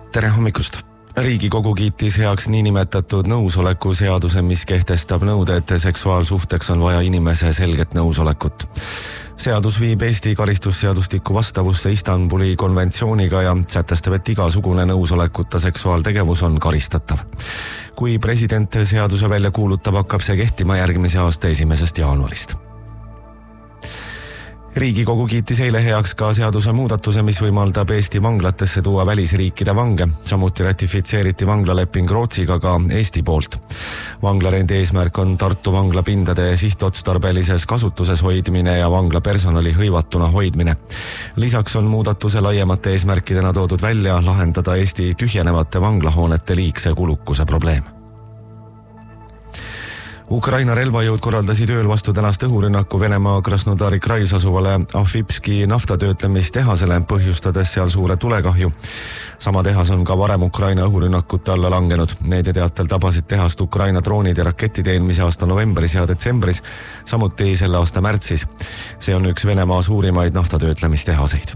Tere hommikust! Riigikogu kiitis heaks niinimetatud nõusoleku seaduse, mis kehtestab nõude, et seksuaalsuhteks on vaja inimese selget nõusolekut. Seadus viib Eesti karistusseadustiku vastavusse Istanbuli konventsiooniga ja sätestab, et igasugune nõusolekuta seksuaaltegevus on karistatav. Kui president seaduse välja kuulutab, hakkab see kehtima järgmise aasta 1. jaanuarist. Riigikogu kiitis eile heaks ka seaduse muudatuse, mis võimaldab Eesti vanglatesse tuua välisriikide vange. Samuti ratifitseeriti vanglaleping Rootsiga ka Eesti poolt. Vanglarendi eesmärk on Tartu vangla pindade sihtotstarbelises kasutuses hoidmine ja vangla personali hõivatuna hoidmine. Lisaks on muudatuse laiemate eesmärkidena toodud välja lahendada Eesti tühjenevate vanglahoonete liigse kulukuse probleem. Ukraina relvajõud korraldasid ööl vastu tänast õhurünnaku Venemaa Krasnodari krais asuvale Ahvipski naftatöötlemistehasele, põhjustades seal suure tulekahju. Sama tehas on ka varem Ukraina õhurünnakute alla langenud. Meediateatel tabasid tehast Ukraina droonid ja raketid eelmise aasta novembris ja detsembris, samuti selle aasta märtsis. See on üks Venemaa suurimaid naftatöötlemistehaseid.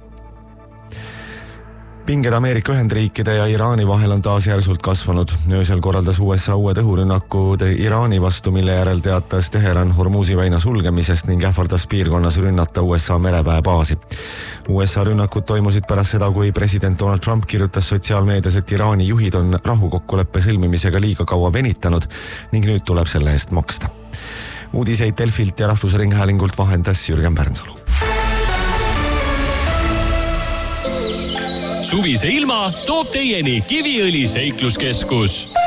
Pinged Ameerika Ühendriikide ja Iraani vahel on taas järsult kasvanud. Öösel korraldas USA uued õhurünnakud Iraani vastu, mille järel teatas Teheran Hormuzi väina sulgemisest ning ähvardas piirkonnas rünnata USA mereväebaasi. USA rünnakud toimusid pärast seda, kui president Donald Trump kirjutas sotsiaalmeedias, et Iraani juhid on rahukokkuleppe sõlmimisega liiga kaua venitanud ning nüüd tuleb selle eest maksta. Uudiseid Delfilt ja Rahvusringhäälingult vahendas Jürgen Pärnsalu. Suvise ilma toob teieni Kiviõli seikluskeskus.